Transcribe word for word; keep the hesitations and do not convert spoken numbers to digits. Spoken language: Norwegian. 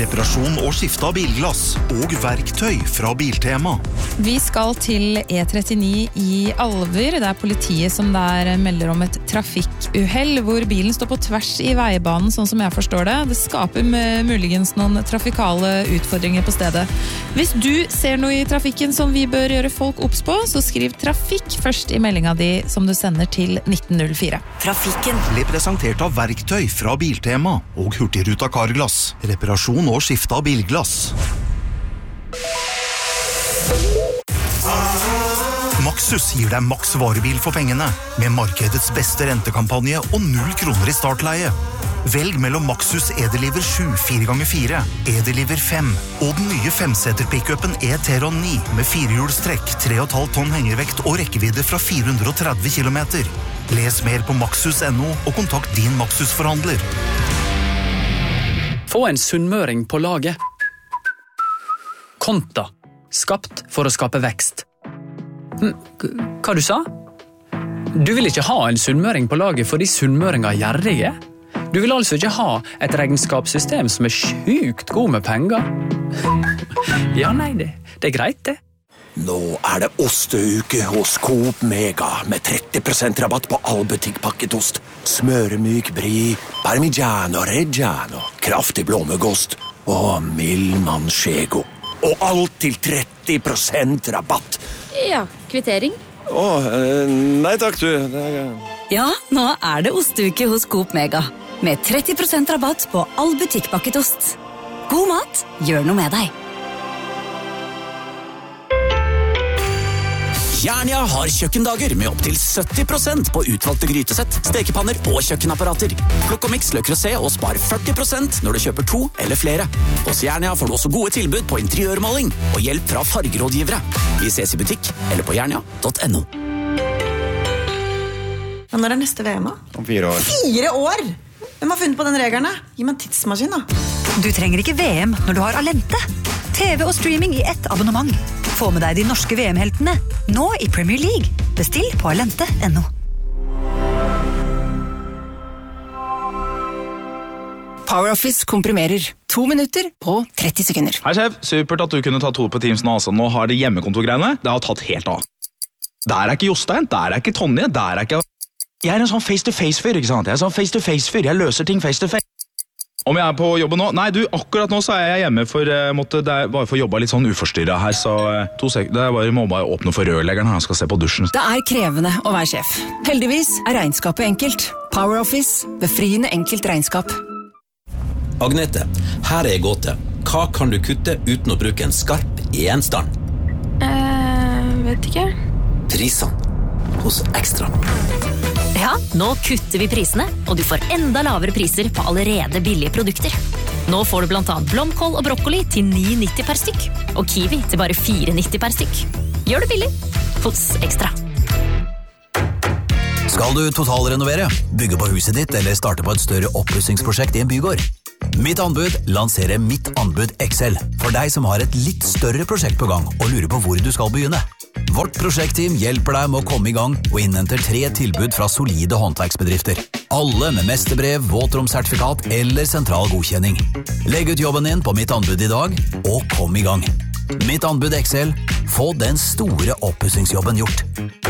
reparasjon og skifte av bilglass og verktøy fra Biltema. Vi skal til E trettini i Alver. Det er politiet som der melder om et trafikkuhell hvor bilen står på tvers i veibanen, sånn som jeg forstår det. Det skaper muligens noen trafikale utfordringer på stedet. Hvis du ser noe i trafikken som vi bør gjøre folk obs på, så skriv trafikk først i meldinga di som du sender til nitten null fire. Trafikken ble presentert av verktøy fra Biltema og Hurtigruta Carglass. Reparasjon og skifte av bilglass. Maxus gir deg maks varebil for pengene, med markedets beste rentekampanje og null kroner i startleie. Velg mellom Maxus E-Deliver sju fire ganger fire, E-Deliver fem og den nye femseter-pickupen E-Teron ni med firehjulstrekk, tre komma fem tonn hengervekt og rekkevidde fra fire hundre og tretti kilometer. Les mer på maxus punktum no og kontakt din Maxus-forhandler. Få en sunnmøring på laget. Konta. Skapt for å skape vekst. Hva du sa? Du vil ikke ha en sunnmøring på laget fordi sunnmøringer er gjerrige? Du vil altså ikke ha et regnskapssystem som er sjukt god med penger? Ja, nei, det, det er greit det. Nå er det osteuke hos Coop Mega med tretti prosent rabatt på all butikkpakket ost. Smøremyk brie, parmigiano reggiano, kraftig blåmuggost og mild manchego. Og alt til tretti prosent rabatt. Ja, kvittering. Åh, nei takk du. Ja, nå er det osteuke hos Coop Mega. Med tretti prosent rabatt på all butikkpakket ost. God mat, gjør noe med deg. Jernia har kjøkkendager med opp til sytti prosent på utvalgte grytesett, stekepanner og kjøkkenapparater. Plukk og mix Le Creuset og spar førti prosent når du kjøper to eller flere. Hos Jernia får du også gode tilbud på interiørmaling og hjelp fra fargerådgivere. Vi ses i butikk eller på jernia punktum no. Når er neste V M da? Om fire år. Fire år? Hvem har funnet på den regelen? Gi meg en tidsmaskin da. Du trenger ikke V M når du har Alente. T V og streaming i ett abonnement. Få med deg de norske V M-heltene, nå i Premier League. Bestill på alente punktum no. PowerOffice komprimerer. To minutter på tretti sekunder. Hei sjef, supert at du kunne ta to på Teams nå. Altså. Nå har det hjemmekontorgreiene. Det har tatt helt av. Der er ikke Jostein, der er ikke Tonje, der er ikke... Jeg er en sånn face-to-face-fyr, ikke sant? Jeg er en sånn face-to-face-fyr. Jeg løser ting face-to-face. Om jeg er på jobben nå? Nei, du, akkurat nå så er jeg hjemme for jeg måtte, det er bare for å jobbe litt sånn uforstyrret her, så to sek- det er bare, må bare åpne for rørleggeren her, han skal se på dusjen. Det er krevende å være sjef. Heldigvis er regnskapet enkelt. PowerOffice, befriende enkelt regnskap. Agnete, her er gåte. Hva kan du kutte uten å bruke en skarp gjenstand? Eh, vet ikke. Prisene hos Ekstra. Ja, nå kutter vi prisene, og du får enda lavere priser på allerede billige produkter. Nå får du blant annet blomkål og brokkoli til ni nitti per stykk, og kiwi til bare fire nitti per stykk. Gjør det billig hos Ekstra. Skal du totalrenovere, bygge på huset ditt eller starte på et større oppussingsprosjekt i en bygård? Mitt anbud lanserer Mitt anbud X L for deg som har et litt større prosjekt på gang og lurer på hvor du skal begynne. Vårt prosjektteam hjelper deg med å komme i gang og innhenter tre tilbud fra solide håndverksbedrifter. Alle med mesterbrev, våtromsertifikat eller sentral godkjenning. Legg ut jobben din på Mitt anbud i dag, og kom i gang. Mitt anbud X L. Få den store oppussingsjobben gjort.